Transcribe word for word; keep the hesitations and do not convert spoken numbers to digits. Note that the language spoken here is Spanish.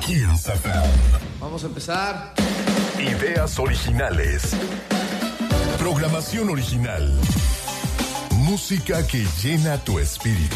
Kiss F M. Vamos a empezar. Ideas originales. Programación original. Música que llena tu espíritu.